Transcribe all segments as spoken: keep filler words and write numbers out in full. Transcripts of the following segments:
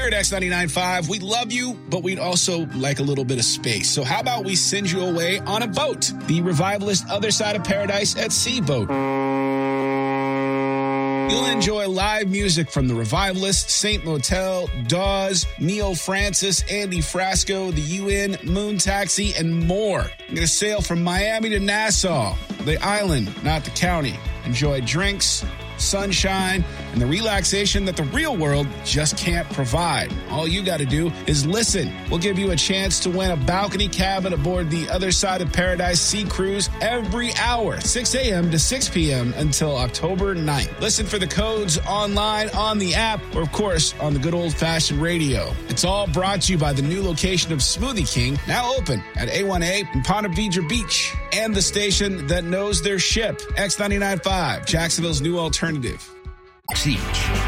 Here at X ninety-nine point five, we love you, but we'd also like a little bit of space. So how about we send you away on a boat? The Revivalist Other Side of Paradise at Sea Boat. You'll enjoy live music from The Revivalist, Saint Motel, Dawes, Neil Francis, Andy Frasco, The U N, Moon Taxi, and more. You're going to sail from Miami to Nassau, the island, not the county. Enjoy drinks, sunshine, and the relaxation that the real world just can't provide. All you got to do is listen. We'll give you a chance to win a balcony cabin aboard the Other Side of Paradise Sea Cruise every hour, six a.m. to six p.m. until October ninth. Listen for the codes online, on the app, or, of course, on the good old-fashioned radio. It's all brought to you by the new location of Smoothie King, now open at A one A in Ponte Vedra Beach, and the station that knows their ship, X ninety-nine point five, Jacksonville's new alternative. Siege.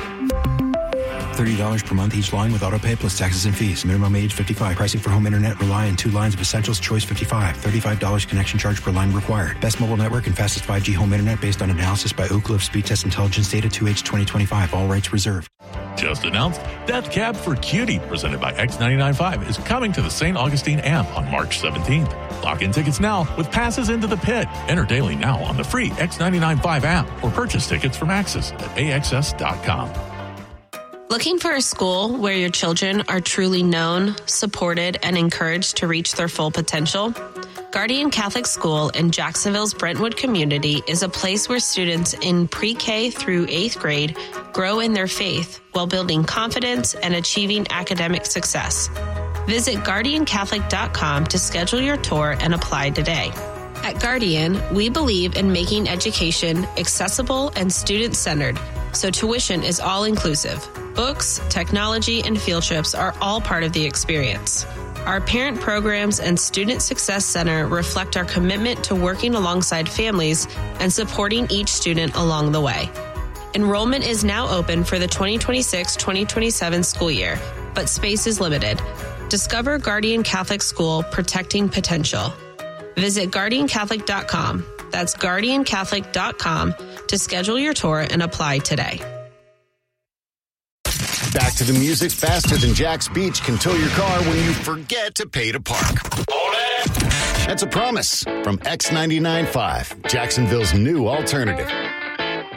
thirty dollars per month each line with autopay plus taxes and fees. Minimum age fifty-five. Pricing for home internet rely on two lines of essentials. Choice fifty-five. thirty-five dollars connection charge per line required. Best mobile network and fastest five G home internet based on analysis by Oak Cliff Speed Test Intelligence Data two H twenty twenty-five. All rights reserved. Just announced, Death Cab for Cutie, presented by X ninety-nine point five, is coming to the Saint Augustine Amp on March seventeenth. Lock in tickets now with passes into the pit. Enter daily now on the free X ninety-nine point five app or purchase tickets from Axis at A X S dot com. Looking for a school where your children are truly known, supported, and encouraged to reach their full potential? Guardian Catholic School in Jacksonville's Brentwood community is a place where students in pre-K through eighth grade grow in their faith while building confidence and achieving academic success. Visit guardian catholic dot com to schedule your tour and apply today. At Guardian, we believe in making education accessible and student-centered, so tuition is all-inclusive. Books, technology, and field trips are all part of the experience. Our parent programs and Student Success Center reflect our commitment to working alongside families and supporting each student along the way. Enrollment is now open for the twenty twenty-six twenty twenty-seven school year, but space is limited. Discover Guardian Catholic School, protecting potential. Visit guardian catholic dot com. That's guardian catholic dot com to schedule your tour and apply today. Back to the music faster than Jack's Beach can tow your car when you forget to pay to park. That's a promise from X ninety-nine point five, Jacksonville's new alternative.